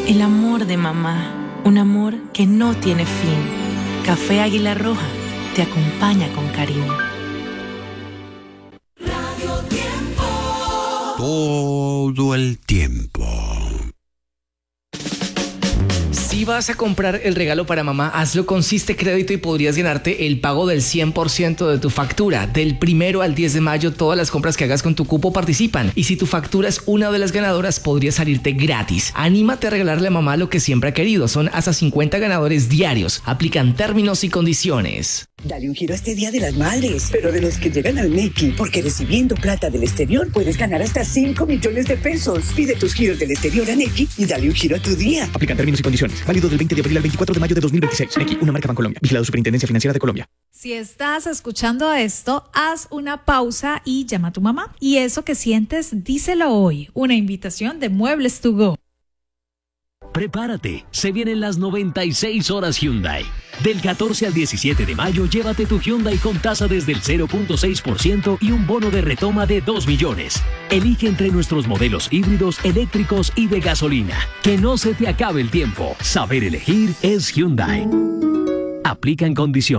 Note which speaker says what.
Speaker 1: El amor de mamá, un amor que no tiene fin. Café Águila Roja te acompaña con cariño.
Speaker 2: Radio Tiempo.
Speaker 3: Todo el tiempo.
Speaker 4: Si vas a comprar el regalo para mamá, hazlo con Siste Crédito y podrías ganarte el pago del 100% de tu factura. Del 1 al 10 de mayo, todas las compras que hagas con tu cupo participan. Y si tu factura es una de las ganadoras, podría salirte gratis. Anímate a regalarle a mamá lo que siempre ha querido. Son hasta 50 ganadores diarios. Aplican términos y condiciones.
Speaker 5: Dale un giro a este Día de las Madres, pero de los que llegan al Nequi, porque recibiendo plata del exterior puedes ganar hasta 5 millones de pesos. Pide tus giros del exterior a Nequi y dale un giro a tu día.
Speaker 6: Aplican términos y condiciones. Válido del 20 de abril al 24 de mayo de 2026. Nequi, una marca Bancolombia. Vigilado Superintendencia Financiera de Colombia.
Speaker 7: Si estás escuchando esto, haz una pausa y llama a tu mamá. Y eso que sientes, díselo hoy. Una invitación de Muebles to Go.
Speaker 8: Prepárate, se vienen las 96 horas Hyundai. Del 14 al 17 de mayo, llévate tu Hyundai con tasa desde el 0.6% y un bono de retoma de 2 millones. Elige entre nuestros modelos híbridos, eléctricos y de gasolina. Que no se te acabe el tiempo. Saber elegir es Hyundai. Aplican condiciones.